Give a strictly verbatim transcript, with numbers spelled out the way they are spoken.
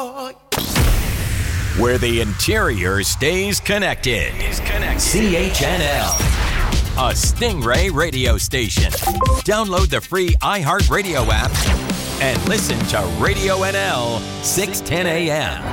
Where the interior stays connected. Is connected. C H N L, a Stingray radio station. Download the free iHeartRadio app and listen to Radio N L six ten A M.